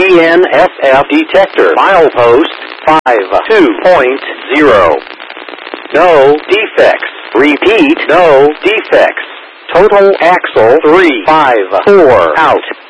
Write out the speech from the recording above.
DNSF detector. Milepost 52.0. No defects. Repeat, no defects. Total axle 354 out.